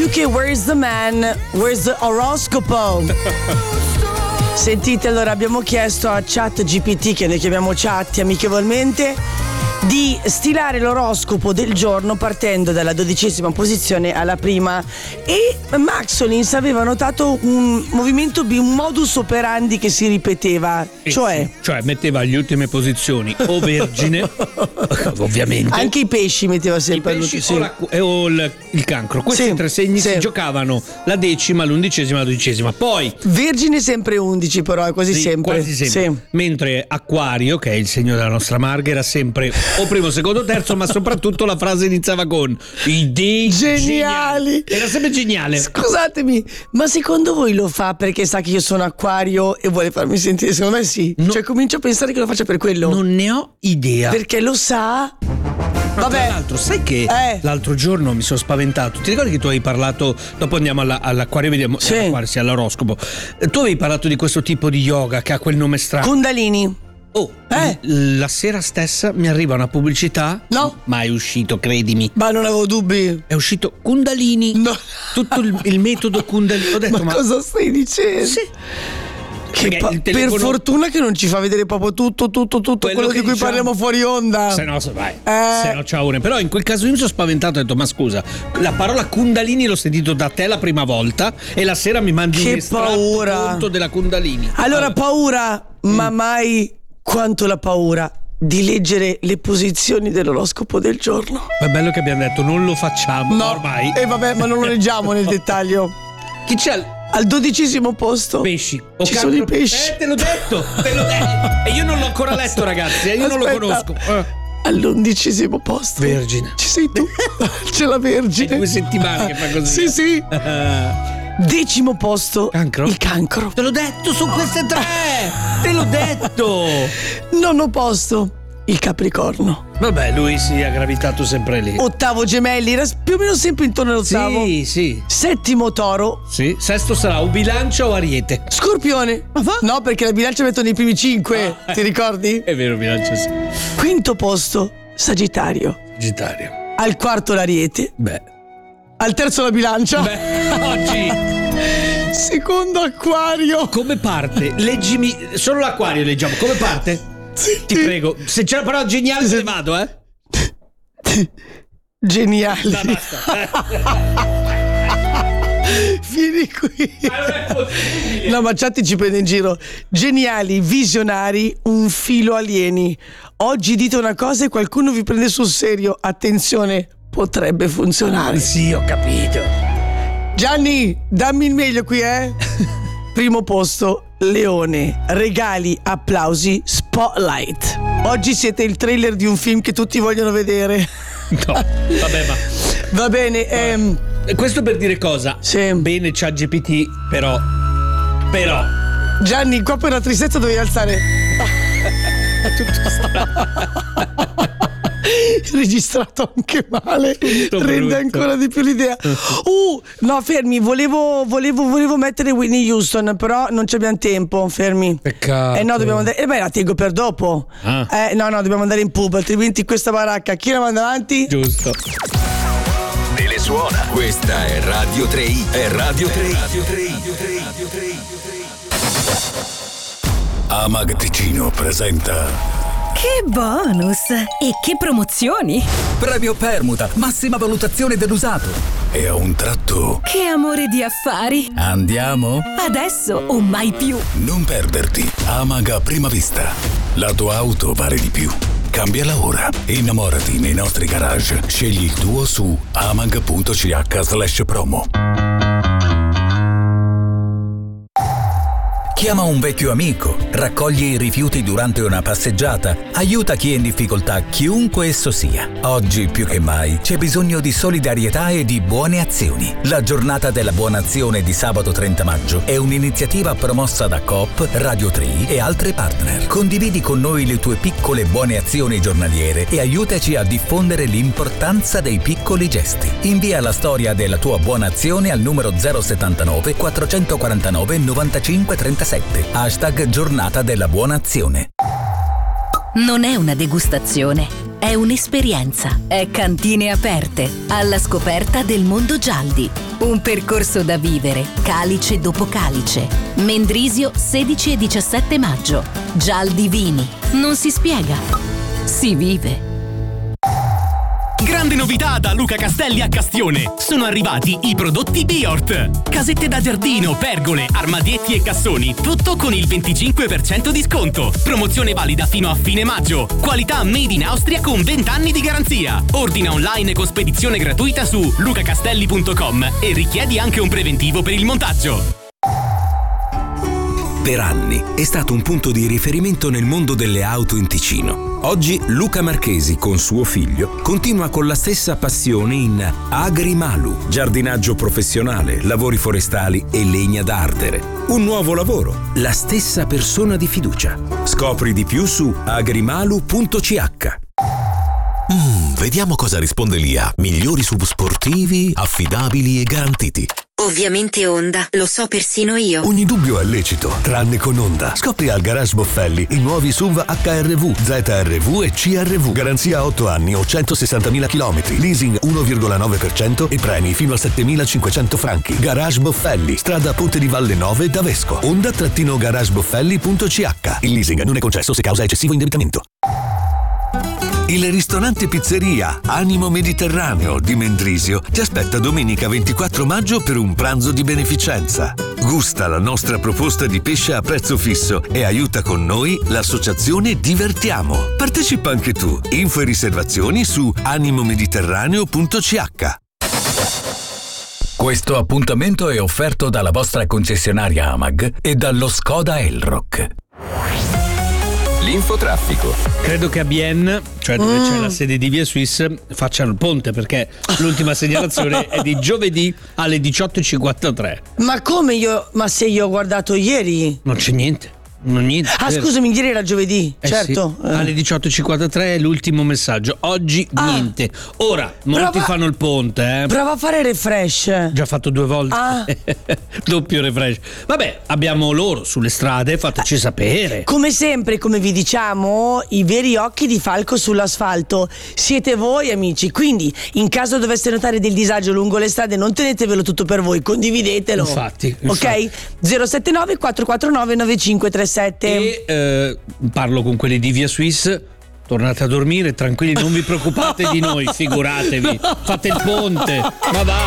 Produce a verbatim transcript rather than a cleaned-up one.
più che Where's the Man, Where's the Horoscopo. Sentite, allora abbiamo chiesto a ChatGPT, che noi chiamiamo Chat amichevolmente, di stilare l'oroscopo del giorno partendo dalla dodicesima posizione alla prima, e Maxolins aveva notato un movimento, un modus operandi che si ripeteva, eh cioè sì, cioè metteva alle ultime posizioni o Vergine ovviamente, anche i pesci metteva sempre i pesci sì. o, la, o il, il Cancro, questi sì, tre segni sì. si giocavano la decima, l'undicesima, la dodicesima, poi Vergine sempre undici, però è quasi sì, sempre, quasi sempre. Sì. Mentre Acquario, che è il segno della nostra Marghe, era sempre o primo, secondo, terzo, ma soprattutto la frase iniziava con idee geniali. geniali. Era sempre geniale. Scusatemi, ma secondo voi lo fa perché sa che io sono Acquario e vuole farmi sentire? Secondo me sì. No. Cioè comincio a pensare che lo faccia per quello. Non ne ho idea. Perché lo sa. Vabbè. Tra l'altro, sai che eh. l'altro giorno mi sono spaventato. Ti ricordi che tu hai parlato? Dopo andiamo alla, all'acquario, vediamo sì. all'acquario, sì, all'oroscopo. Tu avevi parlato di questo tipo di yoga che ha quel nome strano. Kundalini. Oh, eh. la sera stessa mi arriva una pubblicità. No. Ma è uscito, credimi. Ma non avevo dubbi. È uscito Kundalini. No. Tutto il, il metodo Kundalini. Ho detto, ma, ma cosa stai dicendo? Sì. Che pa- telefono... Per fortuna che non ci fa vedere proprio tutto, tutto, tutto quello, quello di cui diciamo... parliamo fuori onda. Se no, vai. Eh. Se no, ciao. Però in quel caso io mi sono spaventato. Ho detto, ma scusa, la parola Kundalini l'ho sentito da te la prima volta e la sera mi mandi che un estratto paura. conto della Kundalini. Allora, allora. paura, mm. ma mai quanto la paura di leggere le posizioni dell'oroscopo del giorno. Ma è bello che abbiamo detto non lo facciamo, no, ormai. E eh vabbè, ma non lo leggiamo nel dettaglio. Chi c'è? Al dodicesimo posto pesci. O ci sono i pesci. Eh, te l'ho detto, te l'ho detto. E io non l'ho ancora letto, ragazzi. Io Aspetta. non lo conosco. Eh. All'undicesimo posto Vergine. ci sei tu. C'è la Vergine. È due settimane che fa così. Sì, sì. Decimo posto. Cancro. Il Cancro. Te l'ho detto su queste tre. Te l'ho detto. Nono posto. Il Capricorno. Vabbè, lui si è gravitato sempre lì. Ottavo Gemelli, era più o meno sempre intorno all'ottavo. Sì, sì. Settimo Toro. Sì. Sesto sarà o Bilancia o Ariete. Scorpione. Ma va? No, perché la Bilancia mettono i primi cinque. Ah, ti ricordi? È vero, Bilancia sì. Quinto posto Sagittario. Sagittario. Al quarto l'Ariete. Beh. Al terzo la Bilancia. Beh, oggi. Secondo Acquario. Come parte? Leggimi. Solo l'Acquario leggiamo. Come parte? Sì, ti prego, se c'è la parola geniale se ne vado, eh? Geniali. No, basta. Vieni qui. Ma non è possibile. No, ma Chatti ci prende in giro. Geniali, visionari, un filo alieni. Oggi dite una cosa e qualcuno vi prende sul serio. Attenzione, potrebbe funzionare. Sì, ho capito. Gianni, dammi il meglio qui, eh? Primo posto. Leone, regali, applausi, spotlight. Oggi siete il trailer di un film che tutti vogliono vedere. No, vabbè, ma va bene. Ehm... Questo per dire cosa? Sì. Bene, ChatGPT, però. Però. Gianni, qua per la tristezza dovevi alzare. Registrato anche male. Tutto rende brutto. Ancora di più l'idea. Uh, no, fermi, volevo, volevo, volevo mettere Whitney Houston, però non ci abbiamo tempo, fermi. Peccato. Eh no, dobbiamo andare. Eh beh, la tengo per dopo. Ah. Eh no, no, dobbiamo andare in pub, altrimenti questa baracca chi la manda avanti? Giusto. Telesuona. Questa è Radio tre i. È Radio tre i. Radio tre i. Radio tre i. Amag Ticino presenta. Che bonus! E che promozioni! Premio Permuta, massima valutazione dell'usato. E a un tratto. Che amore di affari! Andiamo? Adesso o mai più! Non perderti Amag a prima vista. La tua auto vale di più. Cambiala ora. Innamorati nei nostri garage. Scegli il tuo su amag.ch slash promo. Chiama un vecchio amico, raccoglie i rifiuti durante una passeggiata, aiuta chi è in difficoltà, chiunque esso sia. Oggi più che mai c'è bisogno di solidarietà e di buone azioni. La giornata della buona azione di sabato trenta maggio è un'iniziativa promossa da Coop, Radio tre i e altri partner. Condividi con noi le tue piccole buone azioni giornaliere e aiutaci a diffondere l'importanza dei piccoli gesti. Invia la storia della tua buona azione al numero zero settantanove quattrocentoquarantanove novantacinque trentasette. Hashtag giornata della buona azione. Non è una degustazione, è un'esperienza. È Cantine Aperte, alla scoperta del mondo Gialdi. Un percorso da vivere, calice dopo calice. Mendrisio sedici e diciassette maggio. Gialdi Vini. Non si spiega, si vive. Grande novità da Luca Castelli a Castione. Sono arrivati i prodotti Biort. Casette da giardino, pergole, armadietti e cassoni. Tutto con il venticinque per cento di sconto. Promozione valida fino a fine maggio. Qualità made in Austria con venti anni di garanzia. Ordina online con spedizione gratuita su lucacastelli punto com e richiedi anche un preventivo per il montaggio. Per anni è stato un punto di riferimento nel mondo delle auto in Ticino. Oggi Luca Marchesi con suo figlio continua con la stessa passione in Agrimalu, giardinaggio professionale, lavori forestali e legna da ardere. Un nuovo lavoro, la stessa persona di fiducia. Scopri di più su agrimalu punto c h. Mm, vediamo cosa risponde l'I A. Migliori S U V sportivi, affidabili e garantiti. Ovviamente Honda, lo so persino io. Ogni dubbio è lecito, tranne con Honda. Scopri al Garage Boffelli i nuovi S U V H R V, Z R V e C R V. Garanzia otto anni o centosessantamila chilometri. Leasing uno virgola nove per cento e premi fino a settemilacinquecento franchi. Garage Boffelli, strada Ponte di Valle nove da Vesco. Honda-garage boffelli punto c h. Il leasing non è concesso se causa eccessivo indebitamento. Il ristorante pizzeria Animo Mediterraneo di Mendrisio ti aspetta domenica ventiquattro maggio per un pranzo di beneficenza. Gusta la nostra proposta di pesce a prezzo fisso e aiuta con noi l'associazione Divertiamo. Partecipa anche tu. Info e riservazioni su animo mediterraneo punto c h. Questo appuntamento è offerto dalla vostra concessionaria Amag e dallo Skoda Elrock. L'infotraffico. Credo che a Bienne, cioè dove mm. c'è la sede di Via Swiss, facciano il ponte, perché l'ultima segnalazione è di giovedì alle diciotto e cinquantatré. Ma come io? Ma se io ho guardato ieri? Non c'è niente. Non niente. Ah, scusami, ieri era giovedì, eh certo. Sì. Alle diciotto e cinquantatré è l'ultimo messaggio. Oggi ah. niente. Ora, molti prova, fanno il ponte, eh. Prova a fare refresh. Già fatto due volte. Ah. Doppio refresh. Vabbè, abbiamo loro sulle strade, fateci ah. sapere. Come sempre, come vi diciamo, i veri occhi di falco sull'asfalto siete voi, amici. Quindi, in caso doveste notare del disagio lungo le strade, non tenetevelo tutto per voi, condividetelo. Infatti, infatti. Ok? zero sette nove quattro quattro nove nove cinque tre sette. E eh, parlo con quelli di Via Swiss. Tornate a dormire tranquilli, non vi preoccupate di noi, figuratevi. Fate il ponte. Ma va.